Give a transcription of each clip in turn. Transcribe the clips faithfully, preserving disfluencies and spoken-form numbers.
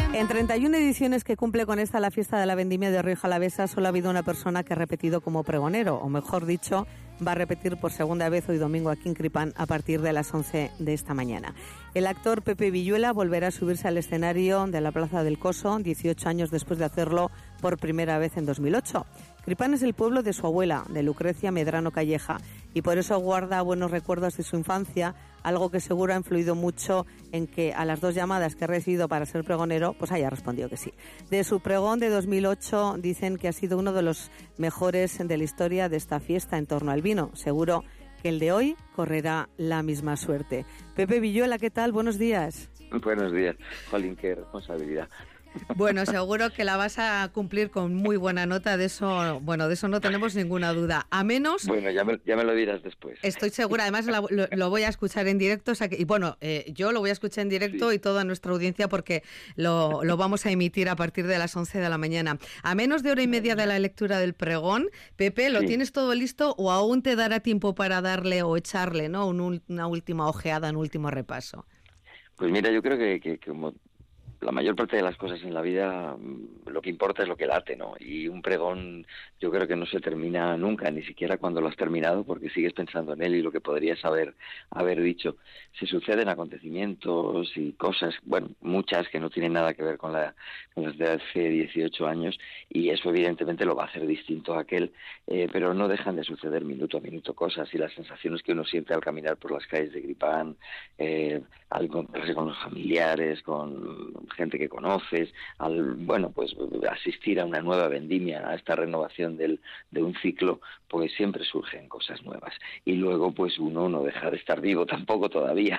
En treinta y una ediciones que cumple con esta la fiesta de la vendimia de Rioja Alavesa, solo ha habido una persona que ha repetido como pregonero, o mejor dicho, va a repetir por segunda vez hoy domingo aquí en Cripán a partir de las once de esta mañana. El actor Pepe Villuela volverá a subirse al escenario de la Plaza del Coso, dieciocho años después de hacerlo por primera vez en dos mil ocho. Cripán es el pueblo de su abuela, de Lucrecia Medrano Calleja, y por eso guarda buenos recuerdos de su infancia, algo que seguro ha influido mucho en que a las dos llamadas que ha recibido para ser pregonero, pues haya respondido que sí. De su pregón de dos mil ocho dicen que ha sido uno de los mejores de la historia de esta fiesta en torno al vino. Seguro que el de hoy correrá la misma suerte. Pepe Villuela, ¿qué tal? Buenos días. Buenos días. Jolín, qué responsabilidad. Bueno, seguro que la vas a cumplir con muy buena nota, de eso, bueno, de eso no tenemos ninguna duda. A menos... Bueno, ya me, ya me lo dirás después. Estoy segura, además la, lo, lo voy a escuchar en directo, o sea que, y bueno, eh, yo lo voy a escuchar en directo, sí, y toda nuestra audiencia, porque lo, lo vamos a emitir a partir de las once de la mañana. A menos de hora y media de la lectura del pregón, Pepe, ¿lo sí. tienes todo listo o aún te dará tiempo para darle o echarle, ¿no?, un, una última ojeada, un último repaso? Pues mira, yo creo que, que, que como la mayor parte de las cosas en la vida, lo que importa es lo que late, ¿no? Y un pregón yo creo que no se termina nunca, ni siquiera cuando lo has terminado, porque sigues pensando en él y lo que podrías haber, haber dicho. Se suceden acontecimientos y cosas, bueno, muchas que no tienen nada que ver con, la, con las de hace dieciocho años, y eso evidentemente lo va a hacer distinto a aquel, eh, pero no dejan de suceder minuto a minuto cosas, y las sensaciones que uno siente al caminar por las calles de Cripán, eh, al encontrarse con los familiares, con gente que conoces, al, bueno, pues asistir a una nueva vendimia, a esta renovación del, de un ciclo, pues siempre surgen cosas nuevas. Y luego, pues uno no deja de estar vivo tampoco todavía.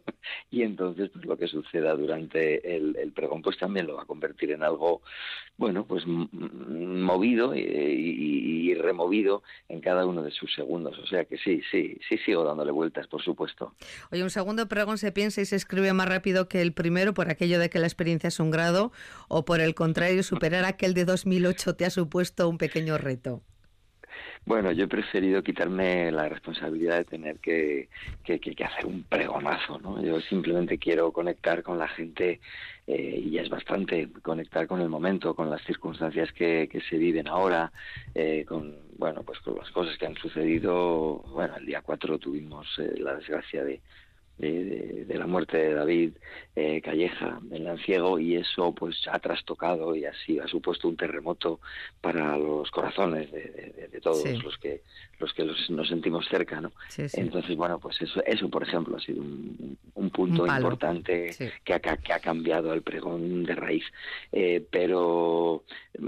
Y entonces, pues lo que suceda durante el, el pregón, pues también lo va a convertir en algo, bueno, pues movido y, y, y removido en cada uno de sus segundos. O sea que sí, sí, sí sigo dándole vueltas, por supuesto. Oye, un segundo pregón se piensa y se escribe más rápido que el primero por aquello de que la experiencia es un grado, o por el contrario, superar aquel de dos mil ocho te ha supuesto un pequeño reto. Bueno, yo he preferido quitarme la responsabilidad de tener que, que, que, que hacer un pregonazo, ¿no? Yo simplemente quiero conectar con la gente, eh, y ya es bastante conectar con el momento, con las circunstancias que, que se viven ahora, eh, con, bueno, pues con las cosas que han sucedido. Bueno, el día cuatro tuvimos eh, la desgracia de De, de, de la muerte de David eh, Calleja, el lanciego, y eso pues ha trastocado y así ha supuesto un terremoto para los corazones de, de, de todos sí. los que los que los, nos sentimos cerca, ¿no? Sí, sí. Entonces, bueno, pues eso, eso por ejemplo ha sido un, un punto un importante sí. que, ha, que ha cambiado el pregón de raíz, eh, pero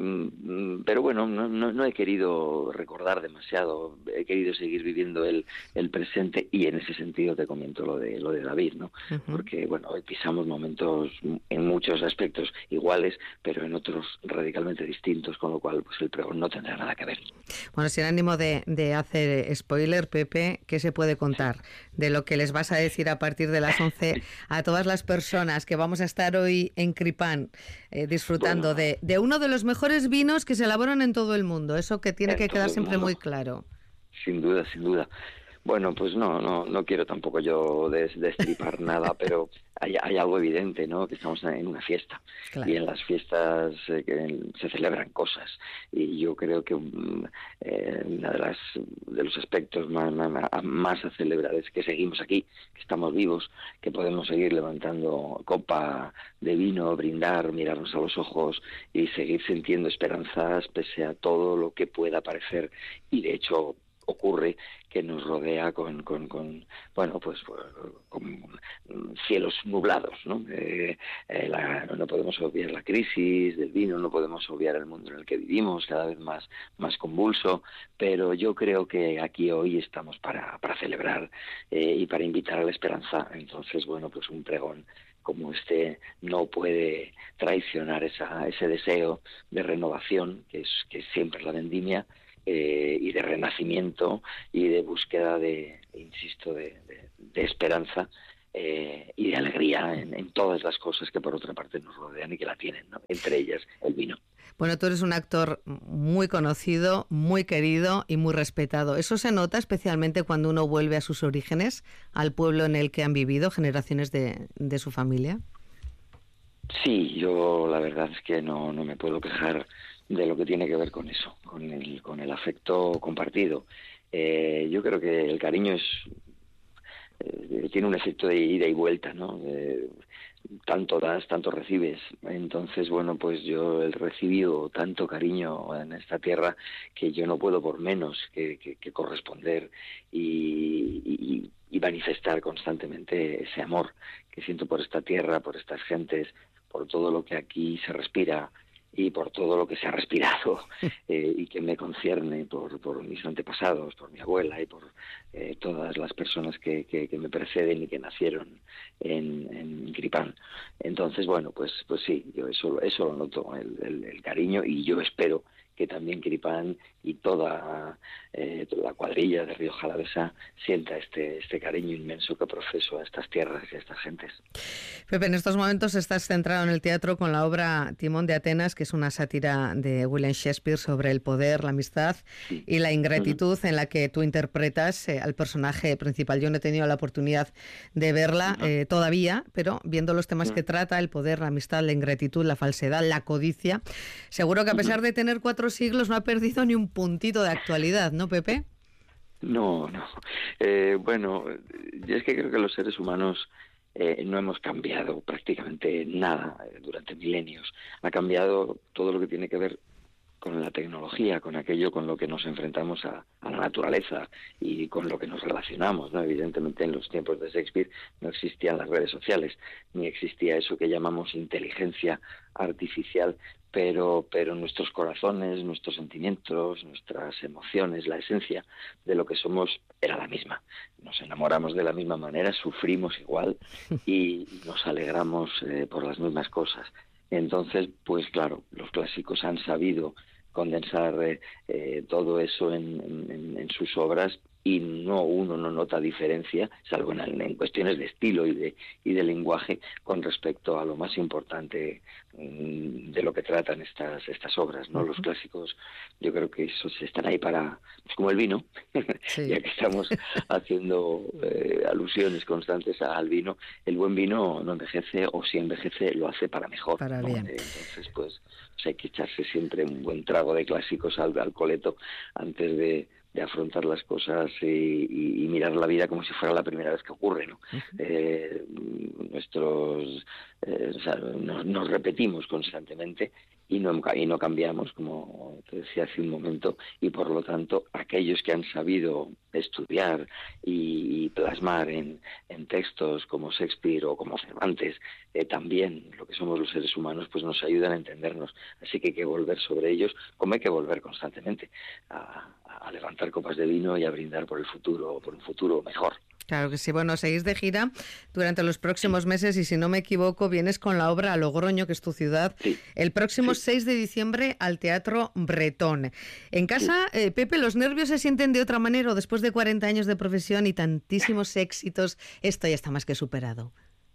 pero bueno, no, no, no he querido recordar demasiado, he querido seguir viviendo el, el presente, y en ese sentido te comento lo de lo de David, ¿no? Uh-huh. Porque, bueno, hoy pisamos momentos en muchos aspectos iguales, pero en otros radicalmente distintos, con lo cual, pues el pregón no tendrá nada que ver. Bueno, sin ánimo de, de hacer spoiler, Pepe, ¿qué se puede contar de lo que les vas a decir a partir de las once a todas las personas que vamos a estar hoy en Cripán eh, disfrutando bueno, de, de uno de los mejores vinos que se elaboran en todo el mundo? Eso que tiene que quedar siempre muy claro. Sin duda, sin duda. Bueno, pues no, no, no quiero tampoco yo des, destripar nada, pero hay, hay algo evidente, ¿no? Que estamos en una fiesta, claro. Y en las fiestas eh, que se celebran cosas, y yo creo que eh, una de las de los aspectos más, más, más a celebrar es que seguimos aquí, que estamos vivos, que podemos seguir levantando copa de vino, brindar, mirarnos a los ojos y seguir sintiendo esperanzas pese a todo lo que pueda parecer, y de hecho ocurre que nos rodea con, con, con bueno, pues con cielos nublados, ¿no? Eh, eh, la, no podemos obviar la crisis del vino, no podemos obviar el mundo en el que vivimos, cada vez más, más convulso, pero yo creo que aquí hoy estamos para, para celebrar eh, y para invitar a la esperanza. Entonces, bueno, pues un pregón como este no puede traicionar esa, ese deseo de renovación que es, que siempre es la vendimia, Eh, y de renacimiento y de búsqueda de, insisto, de, de, de esperanza eh, y de alegría en, en todas las cosas que por otra parte nos rodean y que la tienen, ¿no? Entre ellas el vino. Bueno, tú eres un actor muy conocido, muy querido y muy respetado. ¿Eso se nota especialmente cuando uno vuelve a sus orígenes, al pueblo en el que han vivido generaciones de, de su familia? Sí, yo la verdad es que no, no me puedo quejar de lo que tiene que ver con eso, con el, con el afecto compartido. Eh, yo creo que el cariño es eh, tiene un efecto de ida y vuelta, ¿no? Eh, tanto das, tanto recibes. Entonces, bueno, pues yo he recibido tanto cariño en esta tierra que yo no puedo por menos que, que, que corresponder y, y, y manifestar constantemente ese amor que siento por esta tierra, por estas gentes, por todo lo que aquí se respira y por todo lo que se ha respirado eh, y que me concierne por, por mis antepasados, por mi abuela y por eh, todas las personas que, que, que me preceden y que nacieron en, en Gripán. Entonces, bueno, pues pues sí, yo eso, eso lo noto, el, el, el cariño, y yo espero que también Gripán y toda, eh, toda la cuadrilla de Rioja Alavesa sienta este, este cariño inmenso que profeso a estas tierras y a estas gentes. Pepe, en estos momentos estás centrado en el teatro con la obra Timón de Atenas, que es una sátira de William Shakespeare sobre el poder, la amistad sí. y la ingratitud, uh-huh. en la que tú interpretas eh, al personaje principal. Yo no he tenido la oportunidad de verla uh-huh. eh, todavía, pero viendo los temas uh-huh. que trata, el poder, la amistad, la ingratitud, la falsedad, la codicia, seguro que a pesar uh-huh. de tener cuatro siglos no ha perdido ni un puntito de actualidad, ¿no, Pepe? No, no. Eh, bueno, yo es que creo que los seres humanos eh, no hemos cambiado prácticamente nada durante milenios. Ha cambiado todo lo que tiene que ver con la tecnología, con aquello con lo que nos enfrentamos a, a la naturaleza y con lo que nos relacionamos, ¿no? Evidentemente en los tiempos de Shakespeare no existían las redes sociales, ni existía eso que llamamos inteligencia artificial, pero, pero nuestros corazones, nuestros sentimientos, nuestras emociones, la esencia de lo que somos era la misma. Nos enamoramos de la misma manera, sufrimos igual y nos alegramos eh, por las mismas cosas. Entonces, pues claro, los clásicos han sabido condensar eh, eh, todo eso en, en, en sus obras, y no uno no nota diferencia, salvo en, en cuestiones de estilo y de, y de lenguaje, con respecto a lo más importante mmm, de lo que tratan estas estas obras, ¿no? Uh-huh. Los clásicos, yo creo que esos están ahí para, pues como el vino, sí. ya que estamos haciendo eh, alusiones constantes al vino. El buen vino no envejece, o si envejece lo hace para mejor, para ¿no? bien. Entonces, pues, pues hay que echarse siempre un buen trago de clásicos al, al coleto antes de de afrontar las cosas y, y, y mirar la vida como si fuera la primera vez que ocurre, ¿no? Uh-huh. Eh, nuestros, eh, o sea, nos, nos repetimos constantemente y no, y no cambiamos, como te decía hace un momento, y por lo tanto aquellos que han sabido estudiar y, y plasmar en, en textos como Shakespeare o como Cervantes, eh, también lo que somos los seres humanos, pues nos ayudan a entendernos. Así que hay que volver sobre ellos, como hay que volver constantemente a, a levantar copas de vino y a brindar por el futuro, por un futuro mejor. Claro que sí. Bueno, seguís de gira durante los próximos meses y, si no me equivoco, vienes con la obra a Logroño, que es tu ciudad, sí. el próximo sí. seis de diciembre al Teatro Bretón. En casa, sí. eh, Pepe, ¿los nervios se sienten de otra manera, o después de cuarenta años de profesión y tantísimos éxitos, esto ya está más que superado?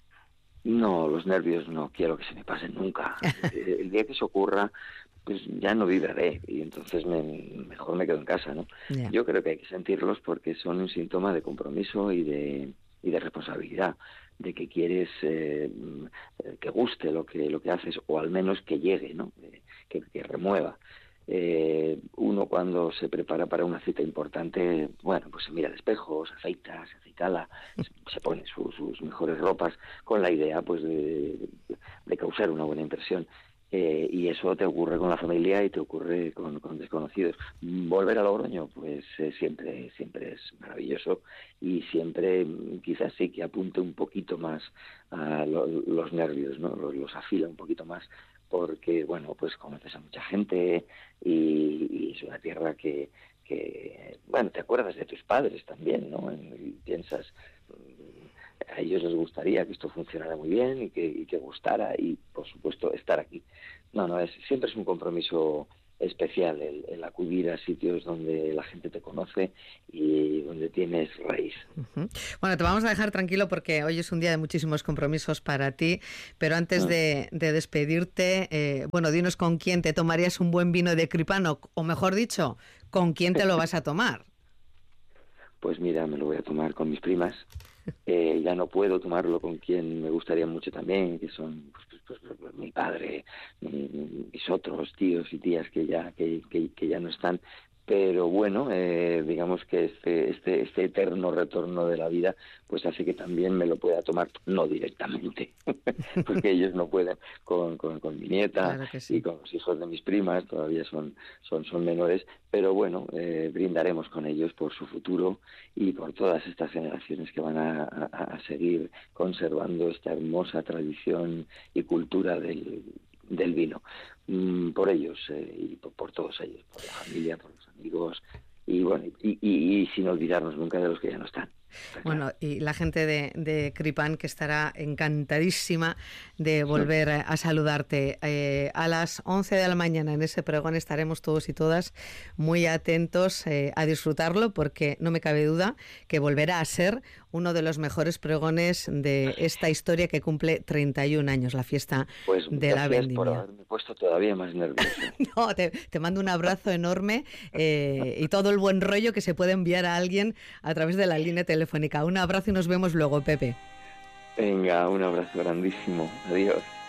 No, los nervios no quiero que se me pasen nunca. El día que eso ocurra, pues ya no viviré, y entonces me, mejor me quedo en casa, ¿no? Yeah. Yo creo que hay que sentirlos porque son un síntoma de compromiso y de y de responsabilidad, de que quieres eh, que guste lo que lo que haces, o al menos que llegue, ¿no? Que, que remueva. Eh, uno cuando se prepara para una cita importante, bueno, pues se mira al espejo, se afeita, se acicala, se pone su, sus mejores ropas con la idea, pues, de, de causar una buena impresión. Eh, y eso te ocurre con la familia y te ocurre con, con desconocidos. Volver a Logroño, pues eh, siempre siempre es maravilloso, y siempre quizás sí que apunte un poquito más a lo, los nervios, ¿no? Los, los afila un poquito más, porque, bueno, pues conoces a mucha gente y, y es una tierra que, que, bueno, te acuerdas de tus padres también, ¿no? Y piensas, a ellos les gustaría que esto funcionara muy bien y que, y que gustara, y por supuesto estar aquí. No, no, es siempre es un compromiso especial el, el acudir a sitios donde la gente te conoce y donde tienes raíz. Uh-huh. Bueno, te vamos a dejar tranquilo porque hoy es un día de muchísimos compromisos para ti, pero antes uh-huh. de, de despedirte, eh, bueno, dinos con quién te tomarías un buen vino de Cripano, o mejor dicho, ¿con quién te lo vas a tomar? Pues mira, me lo voy a tomar con mis primas. Eh, ya no puedo tomarlo con quien me gustaría mucho también, que son pues, pues, pues, mi, padre, mis otros tíos y tías que ya que, que, que ya no están. Pero bueno, eh, digamos que este, este este eterno retorno de la vida pues hace que también me lo pueda tomar, no directamente, porque ellos no pueden con, con, con mi nieta, claro, sí, y con los hijos de mis primas, todavía son son son menores, pero bueno, eh, brindaremos con ellos por su futuro y por todas estas generaciones que van a, a, a seguir conservando esta hermosa tradición y cultura del del vino, mm, por ellos eh, y por, por todos ellos, por la familia, por los amigos y bueno, y, y, y sin olvidarnos nunca de los que ya no están. Bueno, y la gente de, de Cripán, que estará encantadísima de volver a, a saludarte. Eh, a las once de la mañana en ese pregón estaremos todos y todas muy atentos eh, a disfrutarlo, porque no me cabe duda que volverá a ser uno de los mejores pregones de esta historia que cumple treinta y un años, la fiesta pues de la vendimia. Por haberme puesto todavía más nervioso. No, te, te mando un abrazo enorme eh, y todo el buen rollo que se puede enviar a alguien a través de la línea telefónica. Un abrazo y nos vemos luego, Pepe. Venga, un abrazo grandísimo. Adiós.